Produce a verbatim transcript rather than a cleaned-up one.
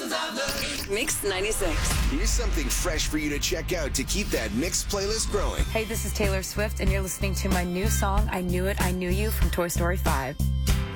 Mix ninety-six. Here's something fresh for you to check out to keep that Mix playlist growing. Hey, this is Taylor Swift, and you're listening to my new song, I Knew It, I Knew You, from Toy Story five.